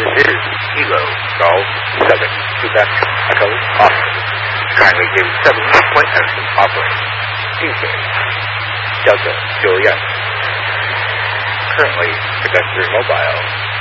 This is Kilo Golf 7 Quebec Echo Oscar. Kindly give 7 point action operator. DJ Delta Juliet. Currently, Adventure Mobile